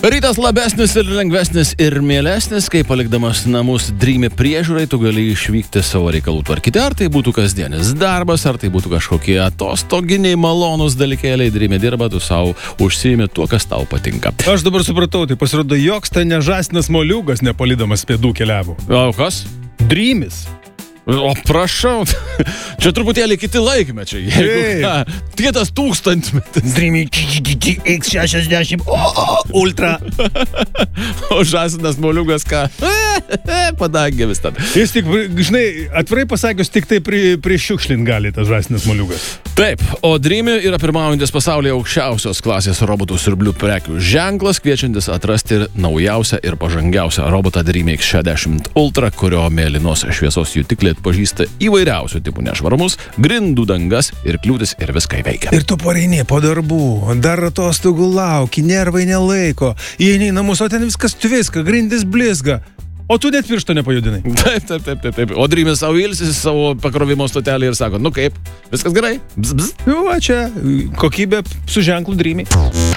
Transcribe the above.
Rytas labesnis ir lengvesnis ir mielesnis, kai palikdamas namus Dreamy priežiūrai, tu gali išvykti savo reikalų tvarkyti. Ar tai būtų kasdienis darbas, ar tai būtų kažkokie atostoginiai malonus dalykėliai. Dreamy dirba, tu savo užsiimi tuo, kas tau patinka. Aš dabar supratau, tai pasirodo, joks tai nežąsinas moliūgas nepalydamas pėdų keliavo. O kas? Dreamys. O prašau, čia truputėlį kiti laikmečiai. Jeigu kitas tūkstantmetis. Dreamy X60 Ultra. O žąsinas moliūgas ką? Padangė vis ten. Jis tik, žinai, atvirai pasakius, tik tai prie šiukšlin gali tas žąsinas moliūgas. Taip, o Dreamy yra pirmaujantis pasaulyje aukščiausios klasės robotų siurblių prekių ženklas, kviečiantis atrasti ir naujausią ir pažangiausią robotą Dreamy X60 Ultra, kurio mėlynos šviesos jutikliai atpažįsta įvairiausių tipų nešvarumus, grindų dangas ir kliūtis ir viską veikia. Ir tu pareini po darbų, dar atostogų lauki, nervai nelaiko, įeini į namus, o ten viskas tviska, grindis blizga. O tu net piršto nepajudinai. Taip. O Dreamy savo ilsis savo pakrovimo stotelį ir sako, nu kaip, viskas gerai? Bzz. Nu, va čia, kokybė su ženklu Dreamy.